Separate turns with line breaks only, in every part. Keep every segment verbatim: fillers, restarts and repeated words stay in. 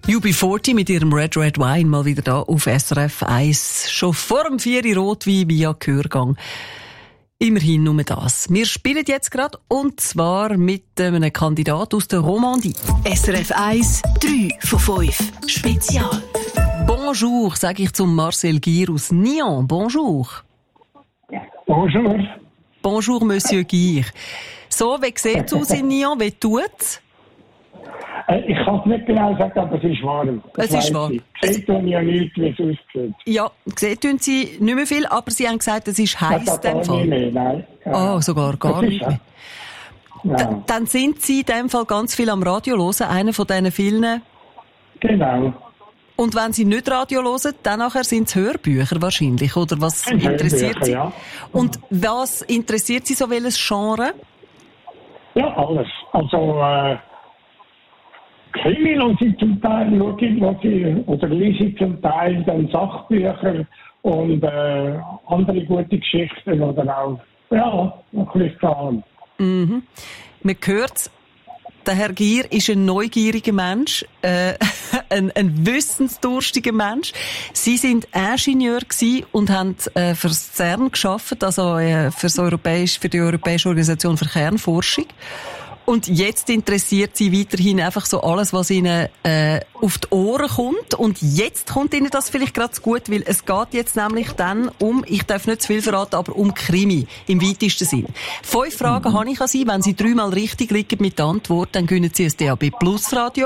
U B vierzig mit ihrem Red Red Wine mal wieder da auf S R F eins. Schon vor dem vier Rotwein via Gehörgang. Immerhin nur das. Wir spielen jetzt gerade, und zwar mit einem Kandidat aus der Romandie.
S R F eins, drei von fünf. Spezial.
Bonjour, sage ich zum Marcel Gier aus Nyon. Bonjour.
Bonjour.
Bonjour, Monsieur Gier. So, wie sieht es aus in Nyon? Wie tut es?
Ich kann es nicht genau sagen, aber es ist warm. Das
es ist warm.
Seht ihr ja nicht, wie es aussieht.
Ja, sehen tun Sie nicht mehr viel, aber Sie haben gesagt, es ist heiß in dem Fall.
Nicht mehr, nein.
Ah, oh, sogar gar nicht mehr.
Ja.
D- dann sind Sie in dem Fall ganz viel am Radio hören, einer von diesen vielen.
Genau.
Und wenn Sie nicht Radio hören, dann nachher sind es Hörbücher wahrscheinlich, oder was
Hörbücher,
interessiert Sie?
ja.
Und was interessiert Sie so, welches Genre?
Ja, alles. Also, äh, Krimi höre ich zum Teil, schaue ich, was ich, oder lese ich zum Teil dann Sachbücher und äh, andere gute Geschichten oder auch, ja, ein bisschen Zahlen.
Mhm. Man hört, der Herr Gier ist ein neugieriger Mensch, äh, ein, ein wissensdurstiger Mensch. Sie sind Ingenieur gewesen und haben äh, für das CERN gearbeitet, also äh, für, das Europäisch, für die Europäische Organisation für Kernforschung. Und jetzt interessiert Sie weiterhin einfach so alles, was Ihnen äh, auf die Ohren kommt. Und jetzt kommt Ihnen das vielleicht gerade zu gut, weil es geht jetzt nämlich dann um, ich darf nicht zu viel verraten, aber um Krimi im weitesten Sinn. Fünf Fragen mhm. habe ich an Sie. Wenn Sie dreimal richtig liegen mit der Antwort, dann gewinnen Sie ein D A B Plus Radio.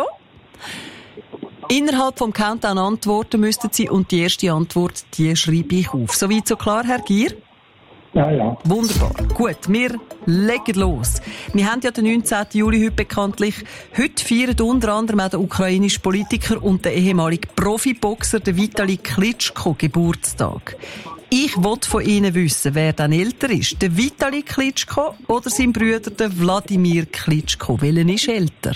Innerhalb vom Countdown antworten müssten Sie, und die erste Antwort, die schreibe ich auf. Soweit so klar, Herr Gier?
Ja, ja.
Wunderbar. Gut, wir legen los. Wir haben ja den neunzehnten Juli heute bekanntlich. Heute feiert unter anderem auch der ukrainische Politiker und der ehemalige Profiboxer, der Vitali Klitschko, Geburtstag. Ich wollte von Ihnen wissen, wer dann älter ist. Der Vitali Klitschko oder sein Bruder, der Wladimir Klitschko? Welcher ist älter?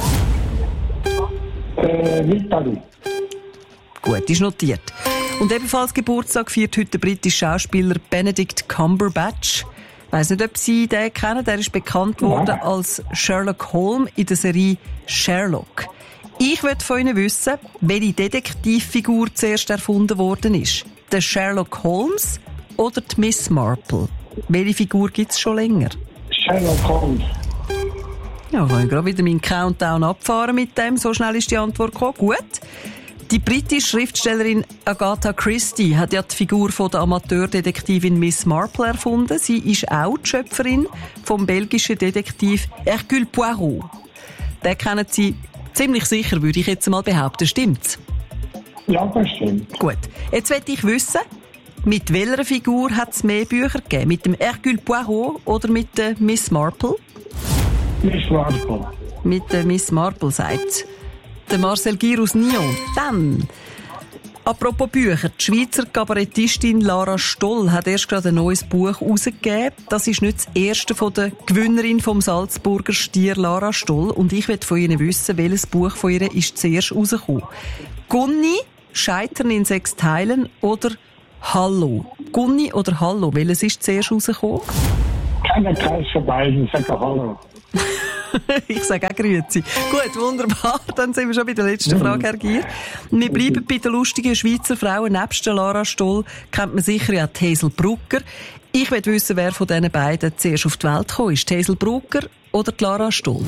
Äh, Vitali.
Gut, ist notiert. Und ebenfalls Geburtstag feiert heute der britische Schauspieler Benedict Cumberbatch. Ich weiss nicht, ob Sie den kennen. Der ist bekannt worden ja. als Sherlock Holmes in der Serie Sherlock. Ich möchte von Ihnen wissen, welche Detektivfigur zuerst erfunden worden ist. Der Sherlock Holmes oder die Miss Marple? Welche Figur gibt es schon länger?
Sherlock Holmes.
Ja, ich kann gerade wieder meinen Countdown abfahren mit dem. So schnell ist die Antwort gekommen. Gut. Die britische Schriftstellerin Agatha Christie hat ja die Figur von der Amateurdetektivin Miss Marple erfunden. Sie ist auch die Schöpferin vom belgischen Detektiv Hercule Poirot. Den kennen Sie ziemlich sicher, würde ich jetzt mal behaupten. Stimmt's?
Ja, das stimmt.
Gut. Jetzt möchte ich wissen, mit welcher Figur hat es mehr Bücher gegeben? Mit dem Hercule Poirot oder mit der Miss Marple?
Miss Marple.
Mit der Miss Marple, sagt der Marcel Gier aus Nyon. Dann, apropos Bücher, die Schweizer Kabarettistin Lara Stoll hat erst gerade ein neues Buch herausgegeben. Das ist nicht das erste von der Gewinnerin vom Salzburger Stier, Lara Stoll. Und ich möchte von Ihnen wissen, welches Buch von ihr ist zuerst rausgekommen. Gunni, Scheitern in sechs Teilen oder Hallo? Gunni oder Hallo, welches ist zuerst rausgekommen?
Keiner Kreis von beiden, sag Hallo.
Ich sage auch Grüezi. Gut, wunderbar. Dann sind wir schon bei der letzten Frage, Herr Gier. Wir bleiben bei den lustigen Schweizer Frauen. Nebst der Lara Stoll kennt man sicher ja die Hazel Brugger. Ich möchte wissen, wer von diesen beiden zuerst auf die Welt gekommen ist. Die Hazel Brugger oder die Lara Stoll?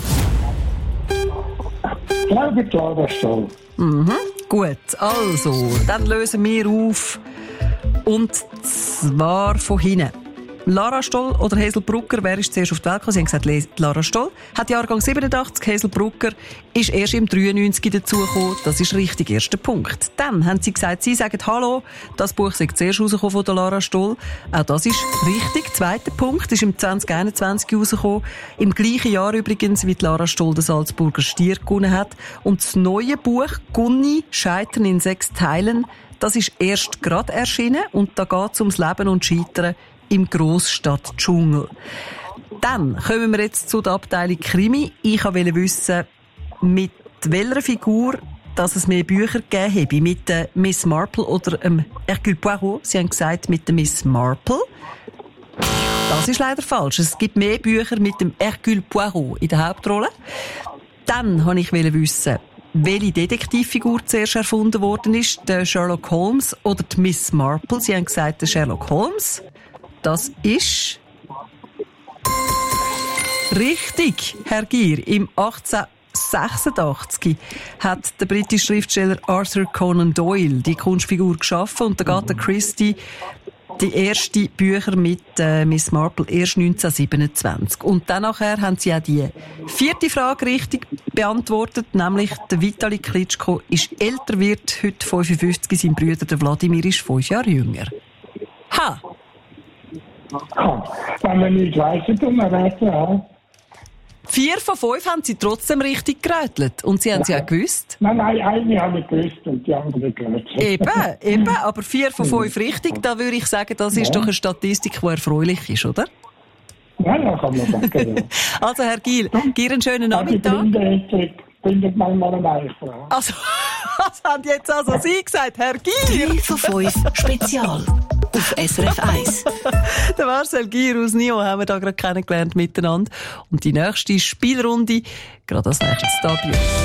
Ich glaube, die Lara Stoll.
Mhm. Gut, also, dann lösen wir auf. Und zwar von hinten. Lara Stoll oder Hazel Brugger, wer ist zuerst auf die Welt gekommen? Sie haben gesagt, Lara Stoll. Hat Jahrgang siebenundachtzig, Hazel Brugger ist erst im dreiundneunzig dazugekommen. Das ist richtig, erster Punkt. Dann haben sie gesagt, sie sagen Hallo, das Buch sei zuerst rausgekommen von der Lara Stoll. Auch das ist richtig. Zweiter Punkt ist im zwanzig einundzwanzig rausgekommen. Im gleichen Jahr übrigens, wie die Lara Stoll den Salzburger Stier gewonnen hat. Und das neue Buch Gunni, Scheitern in sechs Teilen, das ist erst gerade erschienen. Und da geht es ums Leben und Scheitern im Grossstadt-Dschungel. Dann kommen wir jetzt zu der Abteilung Krimi. Ich wollte wissen, mit welcher Figur dass es mehr Bücher gegeben habe. Mit der Miss Marple oder ähm, Hercule Poirot. Sie haben gesagt, mit der Miss Marple. Das ist leider falsch. Es gibt mehr Bücher mit dem Hercule Poirot in der Hauptrolle. Dann wollte ich wissen, welche Detektivfigur zuerst erfunden worden ist, der Sherlock Holmes oder die Miss Marple. Sie haben gesagt, der Sherlock Holmes. Das ist richtig, Herr Gier. Im achtzehnhundertsechsundachtzig hat der britische Schriftsteller Arthur Conan Doyle die Kunstfigur geschaffen und Agatha Christie die ersten Bücher mit äh, Miss Marple erst neunzehnhundertsiebenundzwanzig. Und dann nachher haben sie auch die vierte Frage richtig beantwortet, nämlich der Vitali Klitschko ist älter, wird heute fünfundfünfzig, sein Bruder der Wladimir ist fünf Jahre jünger. Ha!
Ja, wenn man nicht weiss, dann raten, ja.
Vier von fünf haben sie trotzdem richtig gerätelt. Und sie haben sie auch gewusst.
Nein, nein, eine habe ich gewusst und die andere gehört.
Eben, eben. Aber vier von fünf richtig, da würde ich sagen, das ist ja doch eine Statistik, die erfreulich ist, oder?
Ja, ja, kann man sagen, ja.
Also, Herr Giel, Gier einen schönen Nachmittag.
Die findet manchmal eine Eichel.
Also, was haben jetzt also Sie gesagt, Herr Gier?
drei von fünf Spezial auf S R F eins.
Der Marcel Gier aus Nyon haben wir da gerade kennengelernt miteinander. Und die nächste Spielrunde, gerade als nächstes da bei uns.